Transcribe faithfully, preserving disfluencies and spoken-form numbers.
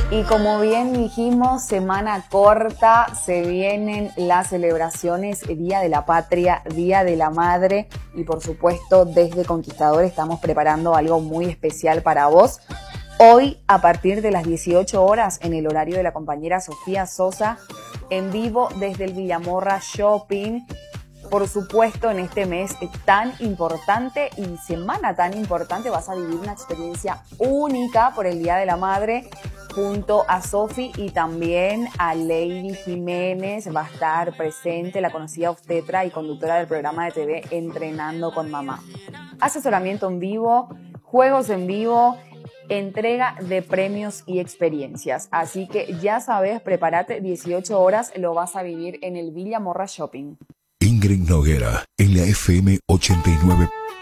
Y como bien dijimos, semana corta, se vienen las celebraciones, Día de la Patria, Día de la Madre, y por supuesto desde Conquistador estamos preparando algo muy especial para vos. Hoy, a partir de las dieciocho horas, en el horario de la compañera Sofía Sosa, en vivo desde el Villamorra Shopping. Por supuesto, en este mes tan importante y semana tan importante vas a vivir una experiencia única por el Día de la Madre junto a Sofi y también a Lady Jiménez. Va a estar presente la conocida obstetra y conductora del programa de T V Entrenando con Mamá. Asesoramiento en vivo, juegos en vivo, entrega de premios y experiencias. Así que ya sabes, prepárate, dieciocho horas lo vas a vivir en el Villamorra Shopping. Ingrid Noguera, en la F M ochenta y nueve.